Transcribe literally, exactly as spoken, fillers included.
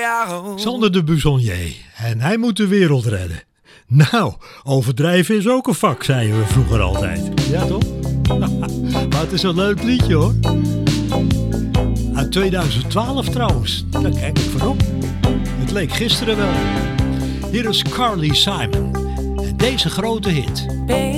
Chiaro. Sander de Buissonnier. En hij moet de wereld redden. Nou, overdrijven is ook een vak, zeiden we vroeger altijd. Ja, toch? Maar het is een leuk liedje, hoor. Uit tweeduizend twaalf trouwens. Daar kijk ik voorop. Het leek gisteren wel. Hier is Carly Simon. En deze grote hit.